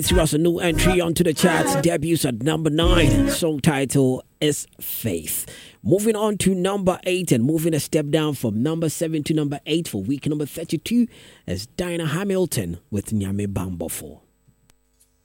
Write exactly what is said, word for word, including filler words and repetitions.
This was a new entry onto the charts, debuts at number nine. Song title is Faith. Moving on to number eight and moving a step down from number seven to number eight for week number thirty-two is Dinah Hamilton with Nyame Bambofo.